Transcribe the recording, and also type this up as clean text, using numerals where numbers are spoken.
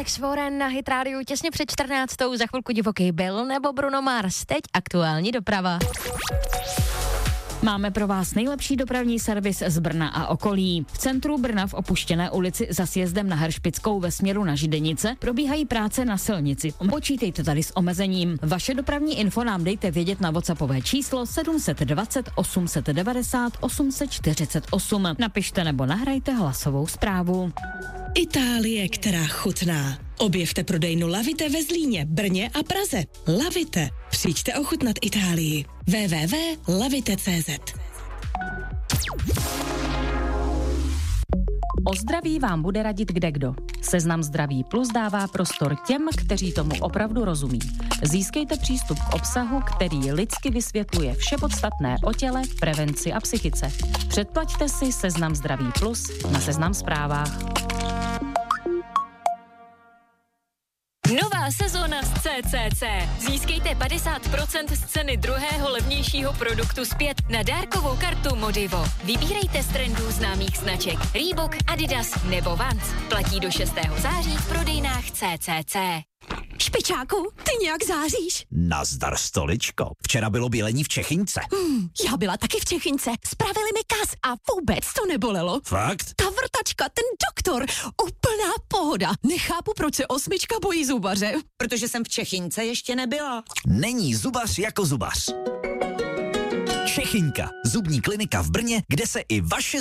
Alex Warren na Hit Radio těsně před 14. Za chvilku Divoký Bill nebo Bruno Mars. Teď aktuální doprava. Máme pro vás nejlepší dopravní servis z Brna a okolí. V centru Brna v opuštěné ulici za sjezdem na Hršpickou ve směru na Židenice probíhají práce na silnici. Počítejte tady s omezením. Vaše dopravní info nám dejte vědět na WhatsAppové číslo 720 890 848. Napište nebo nahrajte hlasovou zprávu. Itálie, která chutná. Objevte prodejnu Lavite ve Zlíně, Brně a Praze. Lavite. Přijďte ochutnat Itálii. www.lavite.cz. O zdraví vám bude radit kdekdo. Seznam Zdraví Plus dává prostor těm, kteří tomu opravdu rozumí. Získejte přístup k obsahu, který lidsky vysvětluje vše podstatné o těle, prevenci a psychice. Předplaťte si Seznam Zdraví Plus na Seznam Zprávách. Nová sezóna z CCC. Získejte 50% z ceny druhého levnějšího produktu zpět na dárkovou kartu Modivo. Vybírejte z trendů známých značek Reebok, Adidas nebo Vans. Platí do 6. září v prodejnách CCC. Špičáku, ty nějak záříš? Nazdar, stoličko. Včera bylo bělení v Čechyňce. Já byla taky v Čechyňce. Spravili mi kas a vůbec to nebolelo. Fakt? Ta vrtačka, ten doktor, úplná pohoda. Nechápu, proč se 8 bojí zubaře. Protože jsem v Čechyňce ještě nebyla. Není zubař jako zubař. Čechyňka, zubní klinika v Brně, kde se i vaše